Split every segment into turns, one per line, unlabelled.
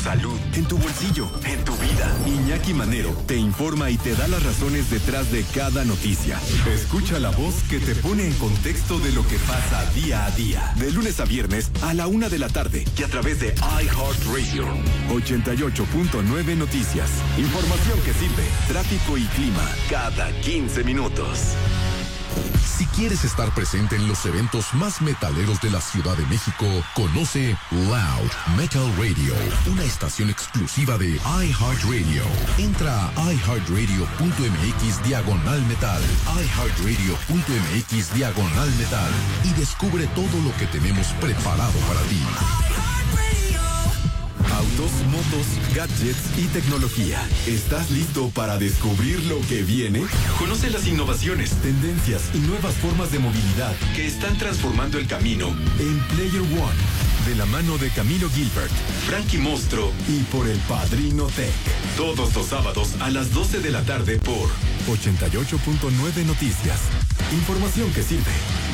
salud, en tu bolsillo, en tu vida. Iñaki Manero te informa y te da las razones detrás de cada noticia. Escucha la voz que te pone en contexto de lo que pasa día a día. De lunes a viernes a la 1 de la tarde y a través de iHeartRadio. 88.9 Noticias. Información que sirve. Tráfico y clima cada 15 minutos.
Si quieres estar presente en los eventos más metaleros de la Ciudad de México, conoce Loud Metal Radio, una estación exclusiva de iHeartRadio. Entra a iHeartRadio.mx/metal, iHeartRadio.mx/metal y descubre todo lo que tenemos preparado para ti.
Autos, motos, gadgets y tecnología. ¿Estás listo para descubrir lo que viene? Conoce las innovaciones, tendencias y nuevas formas de movilidad que están transformando el camino en Player One. De la mano de Camilo Gilbert, Frankie Mostro y por el Padrino Tech. Todos los sábados a las 12 de la tarde por 88.9 Noticias. Información que sirve.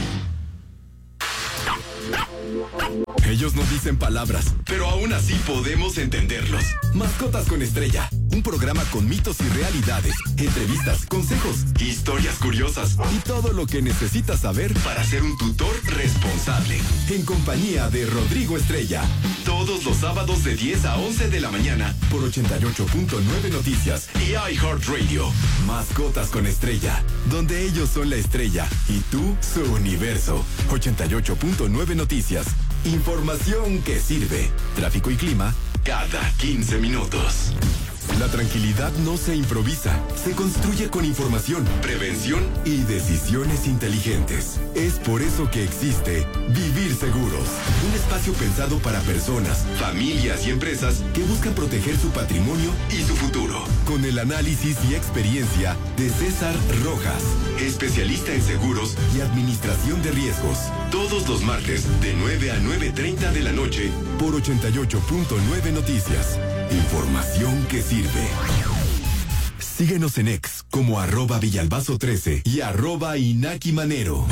Ellos no dicen palabras, pero aún así podemos entenderlos. Mascotas con Estrella, un programa con mitos y realidades, entrevistas, consejos, historias curiosas y todo lo que necesitas saber para ser un tutor responsable. En compañía de Rodrigo Estrella, todos los sábados de 10 a 11 de la mañana por 88.9 Noticias y iHeartRadio. Mascotas con Estrella, donde ellos son la estrella y tú su universo. 88.9 Noticias. Información que sirve. Tráfico y clima cada 15 minutos. La tranquilidad no se improvisa, se construye con información, prevención y decisiones inteligentes. Es por eso que existe Vivir Seguros, un espacio pensado para personas, familias y empresas que buscan proteger su patrimonio y su futuro. Con el análisis y experiencia de César Rojas, especialista en seguros y administración de riesgos. Todos los martes de 9 a 9:30 de la noche por 88.9 Noticias. Información que sirve. Síguenos en X como @Villalbazo13 y @Inaki Manero.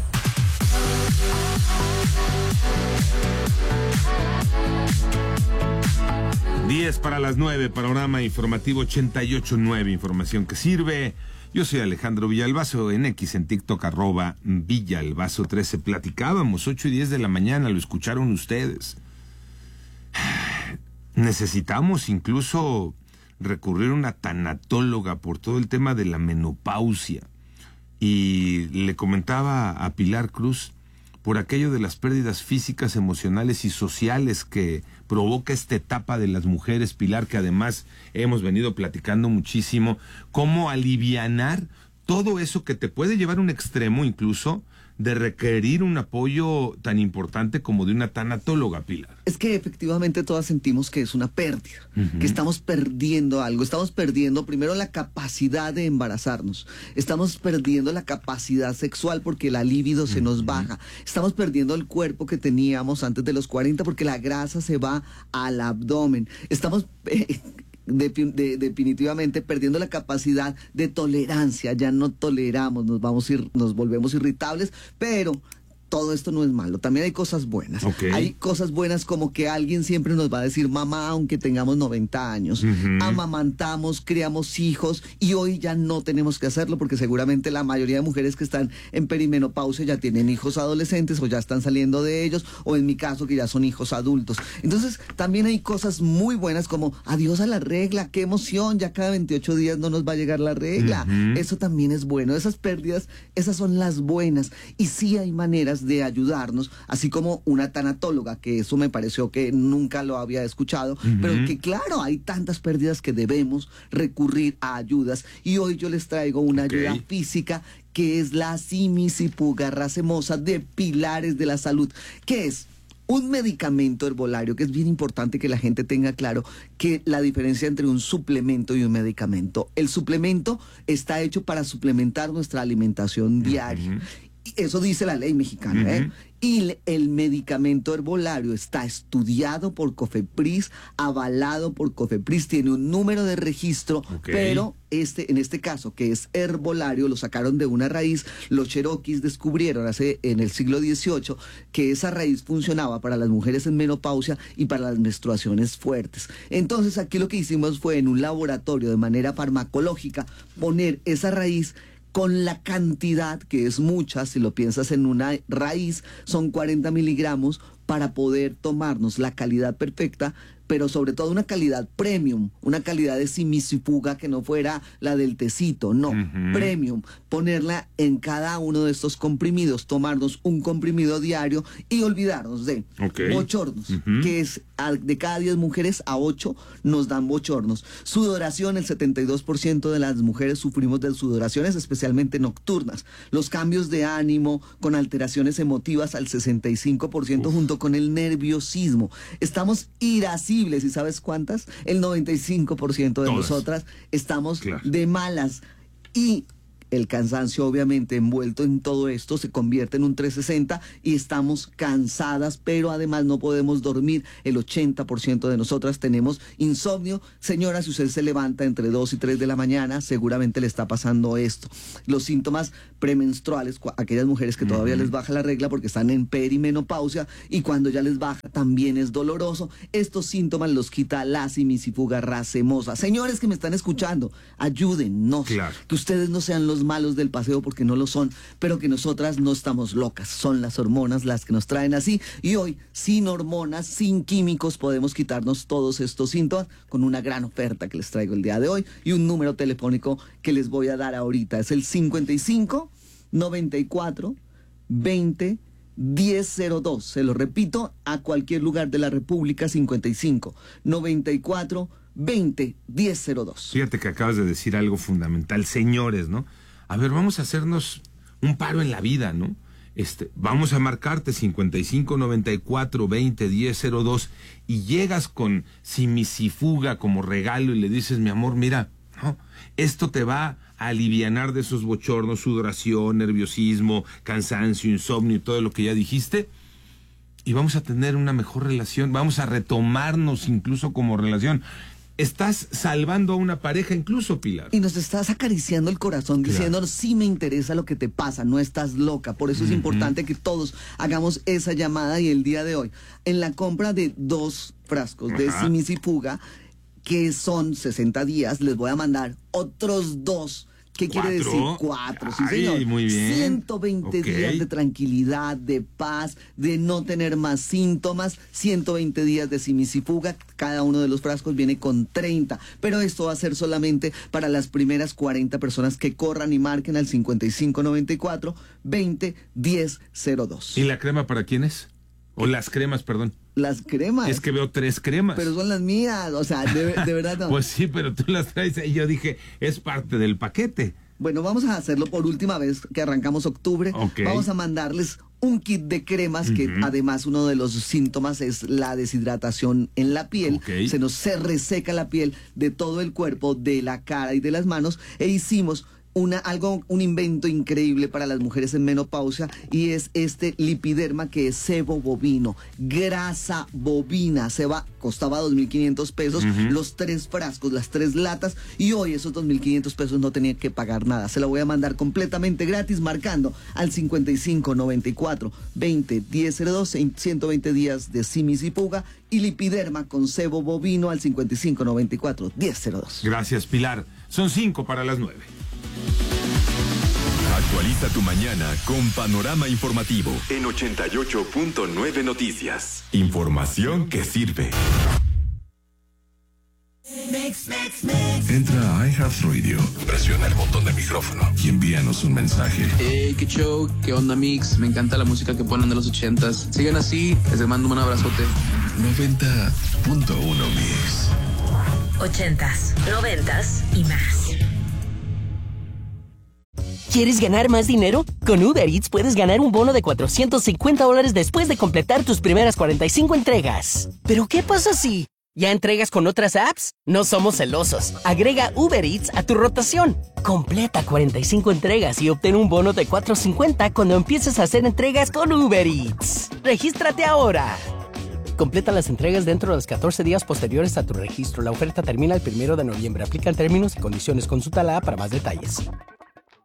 Diez para las 9, panorama informativo 88.9, información que sirve. Yo soy Alejandro Villalbazo, en X, en TikTok, @Villalbazo13. Platicábamos 8 y 10 de la mañana, lo escucharon ustedes. Necesitamos incluso recurrir a una tanatóloga por todo el tema de la menopausia. Y le comentaba a Pilar Cruz por aquello de las pérdidas físicas, emocionales y sociales que provoca esta etapa de las mujeres, Pilar, que además hemos venido platicando muchísimo, cómo alivianar todo eso que te puede llevar a un extremo incluso de requerir un apoyo tan importante como de una tanatóloga, Pilar.
Es que efectivamente todas sentimos que es una pérdida, que estamos perdiendo algo, estamos perdiendo primero la capacidad de embarazarnos, estamos perdiendo la capacidad sexual porque la libido se nos baja, estamos perdiendo el cuerpo que teníamos antes de los 40 porque la grasa se va al abdomen, estamos definitivamente perdiendo la capacidad de tolerancia, ya no toleramos, nos volvemos irritables, pero todo esto no es malo, también hay cosas buenas.
Okay.
Hay cosas buenas como que alguien siempre nos va a decir mamá aunque tengamos 90 años. Amamantamos, criamos hijos y hoy ya no tenemos que hacerlo porque seguramente la mayoría de mujeres que están en perimenopausia ya tienen hijos adolescentes o ya están saliendo de ellos, o en mi caso que ya son hijos adultos. Entonces también hay cosas muy buenas como adiós a la regla, qué emoción, ya cada 28 días no nos va a llegar la regla. Eso también es bueno, esas pérdidas, esas son las buenas, y sí hay maneras de ayudarnos, así como una tanatóloga, que eso me pareció que nunca lo había escuchado, pero que claro, hay tantas pérdidas que debemos recurrir a ayudas, y hoy yo les traigo una ayuda física que es la Simisipuga racemosa de Pilares de la Salud, que es un medicamento herbolario, que es bien importante que la gente tenga claro que la diferencia entre un suplemento y un medicamento. El suplemento está hecho para suplementar nuestra alimentación diaria. Eso dice la ley mexicana, Y el medicamento herbolario está estudiado por COFEPRIS, avalado por COFEPRIS, tiene un número de registro, pero en este caso, que es herbolario, lo sacaron de una raíz. Los cherokees descubrieron en el siglo XVIII que esa raíz funcionaba para las mujeres en menopausia y para las menstruaciones fuertes. Entonces aquí lo que hicimos fue en un laboratorio de manera farmacológica poner esa raíz con la cantidad, que es mucha, si lo piensas en una raíz, son 40 miligramos para poder tomarnos la calidad perfecta, pero sobre todo una calidad premium, una calidad de simisifuga que no fuera la del tecito, no, premium, ponerla en cada uno de estos comprimidos, tomarnos un comprimido diario y olvidarnos de bochornos, que es de cada 10 mujeres a 8 nos dan bochornos. Sudoración, el 72% de las mujeres sufrimos de sudoraciones, especialmente nocturnas. Los cambios de ánimo con alteraciones emotivas al 65% junto con el nerviosismo. Estamos irascibles. ¿Y sabes cuántas? El 95% de nosotras estamos de malas. Y el cansancio, obviamente, envuelto en todo esto, se convierte en un 360 y estamos cansadas, pero además no podemos dormir. El 80% de nosotras tenemos insomnio. Señora, si usted se levanta entre 2 y 3 de la mañana, seguramente le está pasando esto. Los síntomas premenstruales, aquellas mujeres que todavía les baja la regla porque están en perimenopausia, y cuando ya les baja también es doloroso. Estos síntomas los quita la simisifuga racemosa. Señores que me están escuchando, ayúdennos. Que ustedes no sean los malos del paseo, porque no lo son, pero que nosotras no estamos locas, son las hormonas las que nos traen así, y hoy sin hormonas, sin químicos, podemos quitarnos todos estos síntomas con una gran oferta que les traigo el día de hoy y un número telefónico que les voy a dar ahorita. Es el 55 94 20 1002. Se lo repito, a cualquier lugar de la República, 55 94 20 1002.
Fíjate que acabas de decir algo fundamental, señores, ¿no? A ver, vamos a hacernos un paro en la vida, ¿no? Vamos a marcarte 55 94 20 1002 y llegas con simisifuga como regalo y le dices, mi amor, mira, ¿no? Esto te va a alivianar de esos bochornos, sudoración, nerviosismo, cansancio, insomnio y todo lo que ya dijiste, y vamos a tener una mejor relación, vamos a retomarnos incluso como relación. Estás salvando a una pareja incluso, Pilar.
Y nos estás acariciando el corazón, diciéndonos, sí me interesa lo que te pasa, no estás loca. Por eso es importante que todos hagamos esa llamada. Y el día de hoy, en la compra de 2 frascos de simisifuga, que son 60 días, les voy a mandar otros 2. ¿Qué quiere decir? 4, sí, señor.
Muy bien.
120 días de tranquilidad, de paz, de no tener más síntomas. 120 días de simisifuga. Cada uno de los frascos viene con 30. Pero esto va a ser solamente para las primeras 40 personas que corran y marquen al 5594 20 1002.
¿Y la crema para quién es? O las cremas, perdón.
Las cremas.
Es que veo 3 cremas.
Pero son las mías, o sea, de verdad no.
Pues sí, pero tú las traes y yo dije, es parte del paquete.
Bueno, vamos a hacerlo por última vez que arrancamos octubre. Vamos a mandarles un kit de cremas, que además uno de los síntomas es la deshidratación en la piel. Se reseca la piel de todo el cuerpo, de la cara y de las manos, e hicimos un invento increíble para las mujeres en menopausia, y es este lipiderma, que es sebo bovino, grasa bovina. Costaba 2.500 pesos, los 3 frascos, las 3 latas, y hoy esos 2.500 pesos no tenía que pagar nada. Se la voy a mandar completamente gratis marcando al 55 94 20 1002, 120 días de simisifuga y lipiderma con sebo bovino al 55 94 1002.
Gracias, Pilar. Son 5 para las 9.
Actualiza tu mañana con Panorama Informativo en 88.9 Noticias. Información que sirve.
Entra a iHeartRadio, presiona el botón del micrófono y envíanos un mensaje.
Hey, qué show, qué onda, Mix. Me encanta la música que ponen de los 80s. Sigan así, les mando un abrazote.
90.1 Mix.
80s, 90s y más.
¿Quieres ganar más dinero? Con Uber Eats puedes ganar un bono de $450 después de completar tus primeras 45 entregas. ¿Pero qué pasa si ¿Ya entregas con otras apps? No somos celosos. Agrega Uber Eats a tu rotación. Completa 45 entregas y obtén un bono de $4.50 cuando empieces a hacer entregas con Uber Eats. ¡Regístrate ahora! Completa las entregas dentro de los 14 días posteriores a tu registro. La oferta termina el 1 de noviembre. Aplican términos y condiciones. Consulta la app para más detalles.